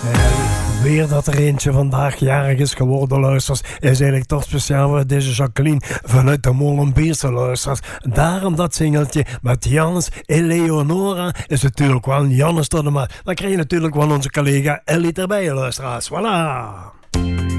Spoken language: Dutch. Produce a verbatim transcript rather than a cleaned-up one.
Weer dat er eentje vandaag jarig is geworden, luisters, is eigenlijk toch speciaal voor deze Jacqueline vanuit de Molenbeerse, luisters. Daarom dat singeltje met Jannes en Leonora is natuurlijk wel Jannes tot de maar. Dan krijg je natuurlijk wel onze collega Ellie erbij, luisteraars. Voilà!